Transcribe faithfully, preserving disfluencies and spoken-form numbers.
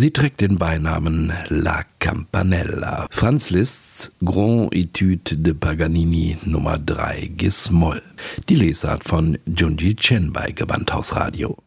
Sie trägt den Beinamen La Campanella. Franz Liszt's Grand Étude de Paganini Nummer drei Gis-Moll. Die Lesart von Junji Chen bei Gewandhaus Radio.